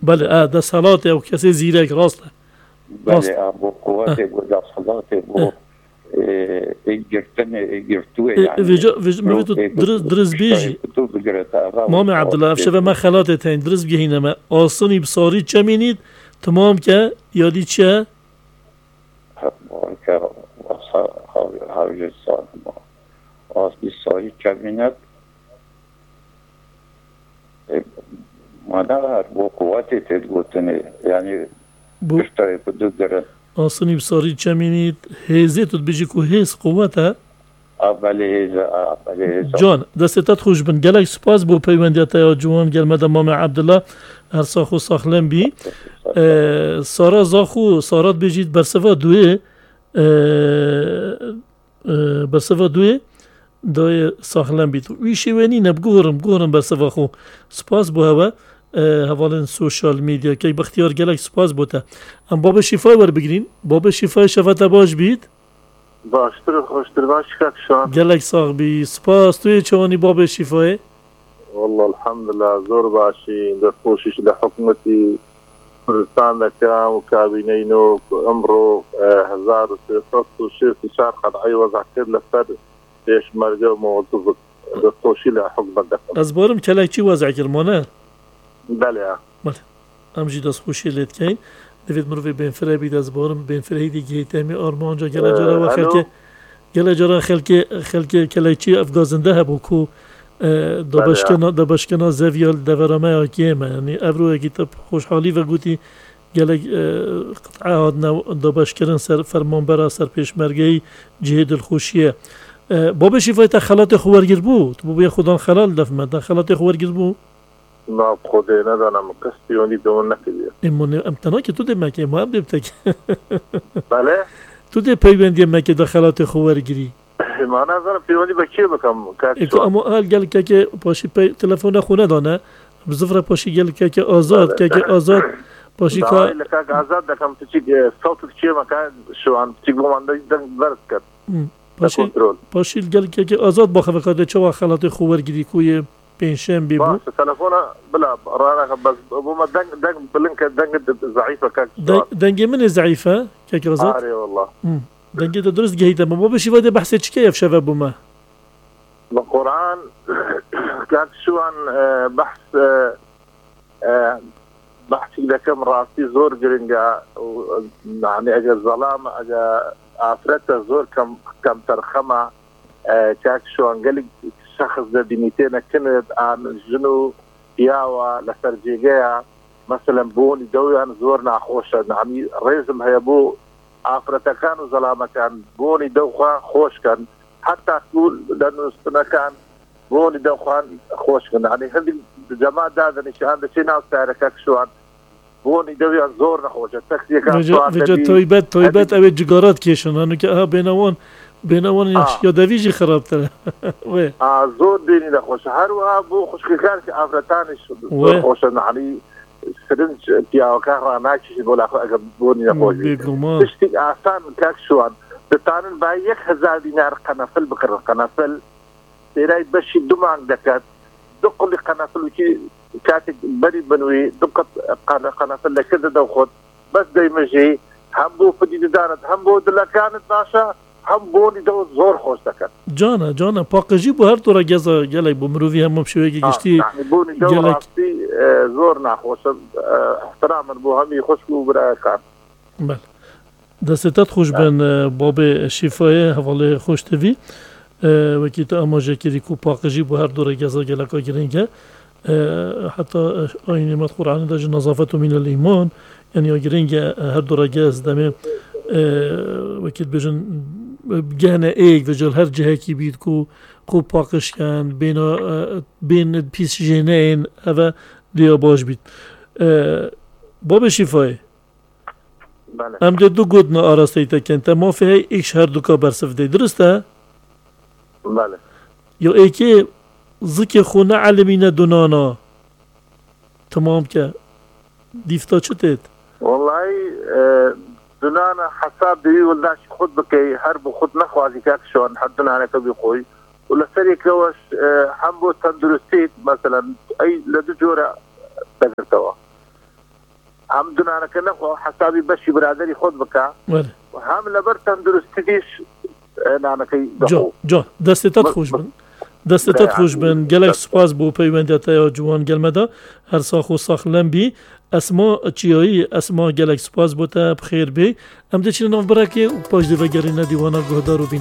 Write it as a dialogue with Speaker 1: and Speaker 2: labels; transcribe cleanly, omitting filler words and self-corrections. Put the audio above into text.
Speaker 1: بله ده صلاته او کسی زیرک راسته
Speaker 2: بله با قوت با دستالات با گرتوه
Speaker 1: یعنی تو درست بیجی مام عبدالله افشفه ما خلاته تین درست بگهینه ما آسانی بساری چه مینید تمام که یادی چه
Speaker 2: که حوض سال ما آسانی ساری چه مینید مادر با قوت تید گوتنه یعنی بشتای بدو گره
Speaker 1: آسانی بساری چه مینید هیزه تو بیجی که هیز قوته
Speaker 2: اولی هیزه
Speaker 1: جان دستت خوش بن گلک سپاس بو پیوندیت یا جوان گل مدام مام عبدالله هر ساخو ساخلم بی سارا زاخو سارات بجید برسوا دوی برسوا دوی ساخلم بی تو ویشی ونی نبگورم برسوا خو سپاس بو هوا حوالن سوشال میدیا که بختیار گلک سپاس بوده ام باب شفای ور بگیرین باب شفای شفت باش بید
Speaker 3: باشتر خوشتر باش کک شان
Speaker 1: گلک ساق بی سپاس توی چوانی باب شفای
Speaker 3: والله الحمد لله زور باشی در کوشش لحکمتی کردستان دکم و کابینینو امرو 1364 قطعی وضع کرد لسر پیش مرجع موظف در کوشش لحکمت دکم
Speaker 1: از بارم کلک چی وضع کرمانه؟
Speaker 3: بله
Speaker 1: امجی دست خوشی لید کن دوید مروی بینفره بید از بارم بینفره دیگه تیمی آرمانجا گله جارا و خلک کلیچی افغازنده هبو کو دبشکنا زویال دورامه آکیمه یعنی ابرو اگه تا خوشحالی و گوتی گله قطعه آدنا دبشکرن سر فرمانبرا سر پیشمرگی جهد الخوشیه باب شفای تا خلات خوارگیر بود بابا خودان خلال دفمه تا خلات خوارگیر بود
Speaker 3: نه خودی ندانم کسیونی دون نکردیم
Speaker 1: امونه امتنا که تو ده مکه ما هم دبتک
Speaker 3: بله
Speaker 1: تو ده پیوندی مکه داخلات خوارگیری
Speaker 3: ما نظرم پیوندی با کی بکم
Speaker 1: اما حال گل که پاشی تلفن خونه دانه بزفر پاشی گل که آزاد پاشی که
Speaker 3: آزاد دکم تو چی صوت چی مکان شو ان چی گومانده دنگ درس کرد
Speaker 1: پاشی گل که آزاد با خبرکات چه خلات خوارگیری کوی پنشن بی بو
Speaker 3: تلفونه بلا رانا بس ابو دنگ بلنك دنگ ضعيفه كاك
Speaker 1: دنگ من ضعيفه كاك رزق
Speaker 3: اري والله
Speaker 1: دنگ درست جهيده ما بشي فاده بحث كيف شباب ما
Speaker 3: القران كاك شو عن بحث اذا كم راسي زور جرينجا يعني اجا الظلام اجا عفرته زور كم ترخمه كاك شو عن قال شخص ده دينيتنا كنت عن جنو ياوا لسرجيجيا مثلا بوني دوي أنا زورنا خوشة يعني ريزم هيبو عفرتا كان وظلامة كان بوني دوخا خوش كان حتى تقول لأنه استنا كان بوني دوخان خوش كان يعني هذي جماعة ده نشان ده شيء ناس تعرفك شو عن بوني دوي زورنا خوشة تكسي كان
Speaker 1: وجا تويبات أبي جگارات كيشون أنا كه بينوان يا دافيجي خراب ترى
Speaker 3: زور ديني ده خوش هروا بو خوش كان عفرتانش خوش يعني سرنج تياو كهرا ناكش يقول اخو اجبوني يا خوجي تشتي احسن كاكشوان بتانن بايك 1000 دينار قنافل بكر قنافل تيراي بشي دمان دكات دق لي قنافل وكي كاتب بري بنوي دقت قنافل كذا دوخد بس دايما جي همبو فدي دارت همبو دلا كانت ناشا هم بونی دو زور خوش دکن
Speaker 1: جانا پاکجی بو هر طور گزا گلک بو مروی هم شوی گشتی
Speaker 3: بونی دو راستی زور نخوش احترام بو همی خوش بو برای کار
Speaker 1: بله دستت خوش بن باب شفای حواله خوش توی وکی تا اماجه کری کو پاکجی بو هر طور گزا گلکا گرینگه حتی آیین مد قرآن داج نظافت من الایمان یعنی گرینگه هر طور گز دمه وکیل بجن جهنه ایک وجل هر جهه کی بید کو پاکش کن بین پیس جنین اوه دیا باش بید باب شفای هم دو گودنا آراسته تا کن تا ما فیه ایکش هر دوکا برسف دی درسته؟
Speaker 3: بله
Speaker 1: یا ایکی ذکی خونه علمینه دونانا تمام که دیفتا چطید؟
Speaker 3: والله دونانا حساب دي ولداش خود بكي هرب خود نخوازي كاك شون حدنا انا كبي خوي ولا سري كوش حمبو تندرستيت مثلا اي لدو جورا تقرتوا هم دونانەکە نەخۆ حسابی بەشی برادری خۆت بکە و هەم لەبەر تەندروستیش نانەکەی
Speaker 1: جا دەستێتت خۆش بن دەستێتت خۆش بن gelek سوپاس بۆ پەیوەندیتەیە جوان گەلمەدا هەر ساخ و ساخلەم بی ئەسما چیایی ئەسما gelek سوپاس بۆ te بخێر بێ ئەم دەچین ناو بەرەکێ و پاش دێڤەگەرینە دیوانە گۆدار و بین